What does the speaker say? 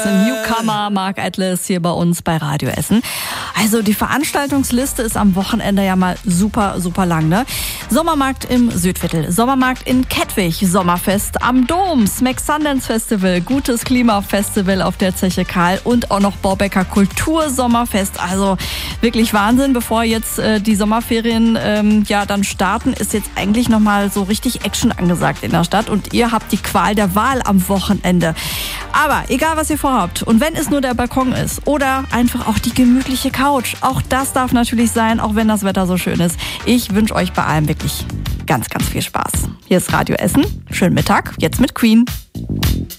Newcomer Mark Atlas hier bei uns bei Radio Essen. Also die Veranstaltungsliste ist am Wochenende ja mal super, super lang, ne? Sommermarkt im Südviertel, Sommermarkt in Kettwig, Sommerfest am Dom, Smack Sundance Festival, Gutes Klima Festival auf der Zeche Karl und auch noch Borbecker Kultursommerfest. Also wirklich Wahnsinn. Bevor jetzt die Sommerferien dann starten, ist jetzt eigentlich nochmal so richtig Action angesagt in der Stadt und ihr habt die Qual der Wahl am Wochenende. Aber egal, was ihr vorhabt und wenn es nur der Balkon ist oder einfach auch die gemütliche Couch, auch das darf natürlich sein, auch wenn das Wetter so schön ist. Ich wünsche euch bei allem wirklich ganz, ganz viel Spaß. Hier ist Radio Essen. Schönen Mittag, jetzt mit Queen.